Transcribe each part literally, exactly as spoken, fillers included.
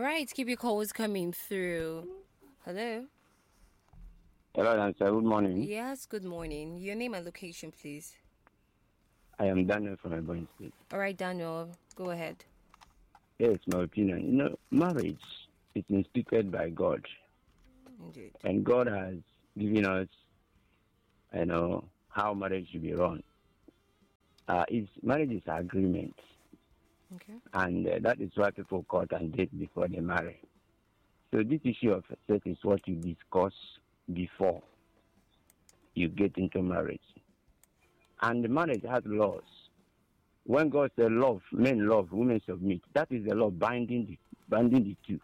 right, keep your calls coming through. Hello. Hello, Answer. Good morning. Yes, good morning. Your name and location, please. I am Daniel from Ebonyi State. All right, Daniel, go ahead. Yes, my opinion. You know, marriage is instituted by God. Indeed. And God has given us, you know, how marriage should be run. Uh, it's, marriage is agreement. Okay. And uh, that is why people court and date before they marry. So this issue of sex is what you discuss before you get into marriage. And the marriage has laws. When God said love, men love, women submit, that is the law binding the, binding the two.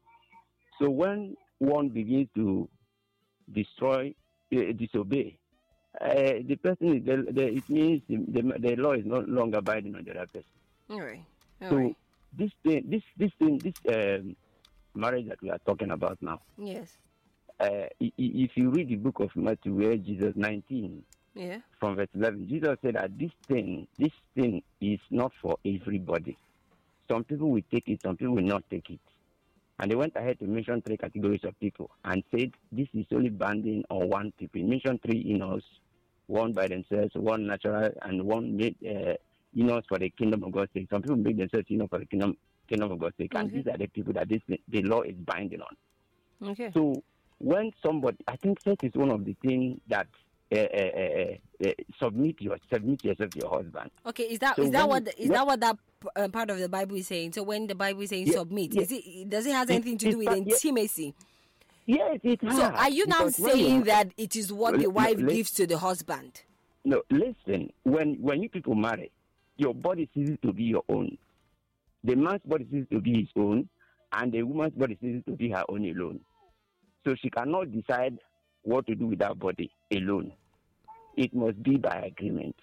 So when one begins to destroy, uh, disobey, uh, the person, is, the, the, it means the, the, the law is no longer binding on the other person. All right. All so right. this thing, this this thing, this um, marriage that we are talking about now. Yes. Uh, if you read the book of Matthew, where Jesus nineteen, yeah, from verse eleven, Jesus said that this thing, this thing is not for everybody. Some people will take it, some people will not take it. And they went ahead to mention three categories of people and said this is only binding on one people. He mentioned three in-laws, one by themselves, one natural, and one made uh, in-laws for the kingdom of God's sake. Some people make themselves in-laws for the kingdom kingdom of God's sake, okay. And these are the people that this the law is binding on. Okay. So when somebody, I think sex is one of the things that uh, uh, uh, uh, submit your submit yourself to your husband. Okay, is that so is that when, what is that what that uh, part of the Bible is saying? So when the Bible is saying yeah, submit, yeah. is it does it have anything to do with intimacy? Yes, it has. So are you now saying that it is what the wife no, gives to the husband? No, listen. When when you people marry, your body ceases to be your own. The man's body ceases to be his own, and the woman's body ceases to be her own alone. So she cannot decide what to do with that body alone. It must be by agreement.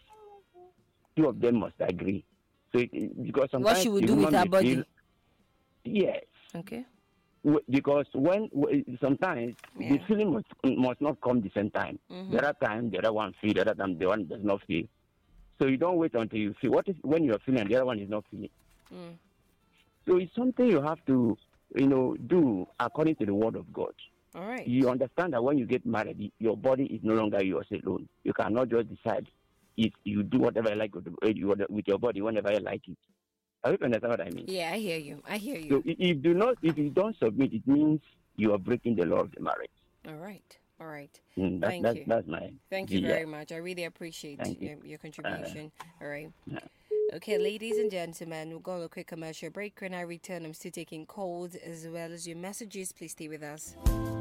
Two of them must agree. So it, because sometimes what she would do with her body? Feel, yes. Okay. Because when sometimes yeah. the feeling must must not come the same time. Mm-hmm. The other time the other one feel, the other time the one does not feel. So you don't wait until you feel. What if when you are feeling and the other one is not feeling? Mm. So it's something you have to, you know, do according to the word of God. All right. You understand that when you get married, your body is no longer yours alone. You cannot just decide if you do whatever you like with your body whenever you like it. I hope you understand what I mean. Yeah, I hear you. I hear you. So if you do not, if you don't submit, it means you are breaking the law of the marriage. All right. All right. Mm, that, Thank that, you. Thank you. Thank you very much. I really appreciate your, your contribution. Uh, All right. Yeah. Okay, ladies and gentlemen, we'll go on a quick commercial break. When I return, I'm still taking calls as well as your messages. Please stay with us.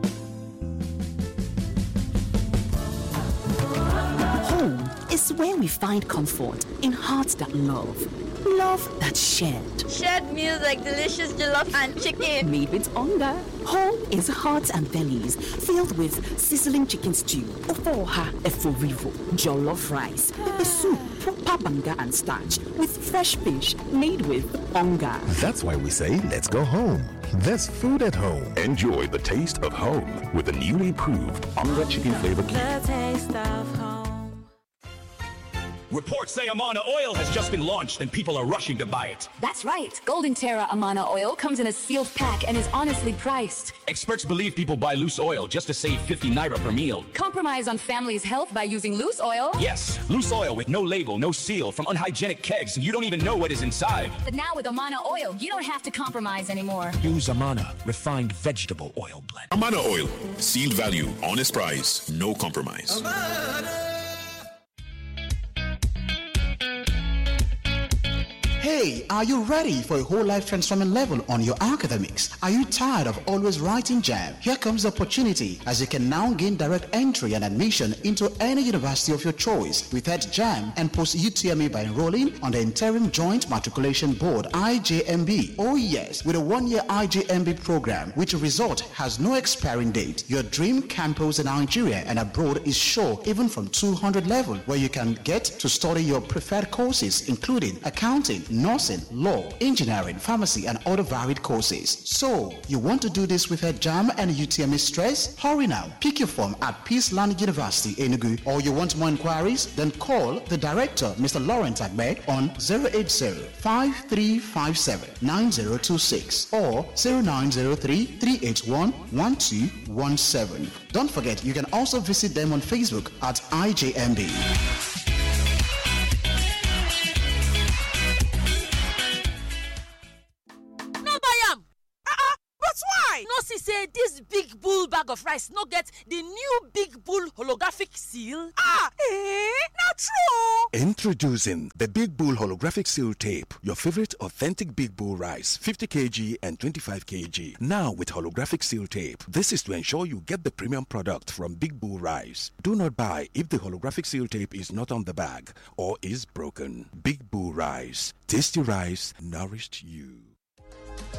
Home is where we find comfort in hearts that love, love that's shared. Shared meals like delicious jollof and chicken. Made with hunger. Home is hearts and bellies filled with sizzling chicken stew, ofoha eforivo, jollof rice, pepper soup, proper banga and starch with fresh fish made with hunger. That's why we say let's go home. There's food at home. Enjoy the taste of home with the newly improved Onga Chicken Flavor Cube. The taste of home. Reports say Amana Oil has just been launched and people are rushing to buy it. That's right. Golden Terra Amana Oil comes in a sealed pack and is honestly priced. Experts believe people buy loose oil just to save fifty naira per meal. Compromise on family's health by using loose oil? Yes, loose oil with no label, no seal, from unhygienic kegs, and you don't even know what is inside. But now with Amana Oil, you don't have to compromise anymore. Use Amana refined vegetable oil blend. Amana Oil, sealed value, honest price, no compromise. Amana. Hey, are you ready for a whole life transforming level on your academics? Are you tired of always writing jam? Here comes the opportunity, as you can now gain direct entry and admission into any university of your choice with that jam and post U T M E by enrolling on the Interim Joint Matriculation Board I J M B. Oh yes, with a one-year I J M B program which result has no expiring date. Your dream campus in Nigeria and abroad is sure, even from two hundred level, where you can get to study your preferred courses including accounting, nursing, law, engineering, pharmacy, and other varied courses. So, you want to do this with a JAMB and U T M E stress? Hurry now. Pick your form at Peace Land University, Enugu. Or you want more inquiries? Then call the director, Mister Lawrence Agbe, on zero eight zero, five three five seven, nine zero two six or zero nine zero three, three eight one, one two one seven. Don't forget, you can also visit them on Facebook at I J M B. No see say this big bull bag of rice no get the new big bull holographic seal? Ah, eh? Not true. Introducing the Big Bull holographic seal tape, your favorite authentic Big Bull rice, fifty kilograms and twenty-five kilograms. Now with holographic seal tape. This is to ensure you get the premium product from Big Bull rice. Do not buy if the holographic seal tape is not on the bag or is broken. Big Bull rice. Tasty rice nourished you.